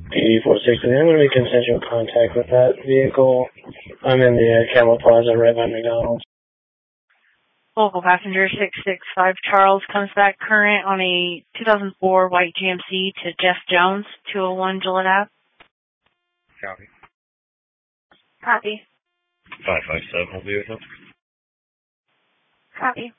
8460. I'm going to be consensual contact with that vehicle. I'm in the Camel Plaza right by McDonald's. Local passenger 665 Charles comes back current on a 2004 white GMC to Jeff Jones, 201 Gillette Ave. Copy. Copy. 557 will be with him. Copy.